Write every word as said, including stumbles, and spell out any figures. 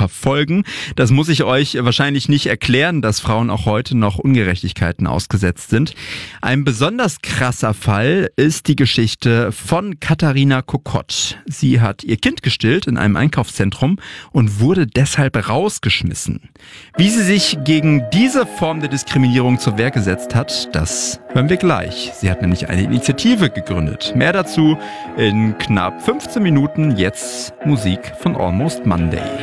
verfolgen. Das muss ich euch wahrscheinlich nicht erklären, dass Frauen auch heute noch Ungerechtigkeiten ausgesetzt sind. Ein besonders krasser Fall ist die Geschichte von Katharina Kokott. Sie hat ihr Kind gestillt in einem Einkaufszentrum und wurde deshalb rausgeschmissen. Wie sie sich gegen diese Form der Diskriminierung zur Wehr gesetzt hat, das hören wir gleich. Sie hat nämlich eine Initiative gegründet. Mehr dazu in knapp fünfzehn Minuten. Jetzt Musik von Almost Monday.